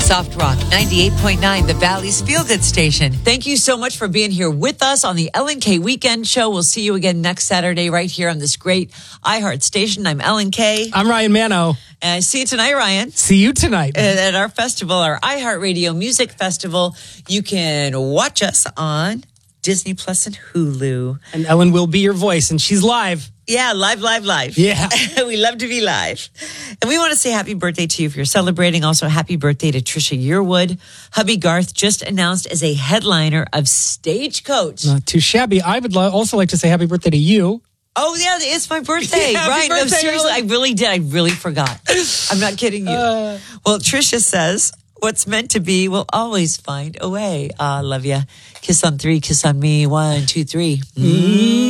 Soft Rock 98.9, the Valley's Feel Good Station. Thank you so much for being here with us on the Ellen K Weekend Show. We'll see you again next Saturday right here on this great iHeart station. I'm Ellen K. I'm Ryan Mano. And I see you tonight, Ryan. See you tonight. At our festival, our iHeartRadio Music Festival. You can watch us on Disney Plus and Hulu. And Ellen will be your voice, and she's live. Yeah, live. Yeah. We love to be live. And we want to say happy birthday to you if you're celebrating. Also, happy birthday to Trisha Yearwood. Hubby Garth just announced as a headliner of Stagecoach. Not too shabby. I would also like to say happy birthday to you. Oh, yeah, it's my birthday. Yeah, right. birthday, No, seriously, I really did. I really forgot. I'm not kidding you. Well, Trisha says, what's meant to be will always find a way. Love ya. Kiss on 3, kiss on me. 1, 2, 3.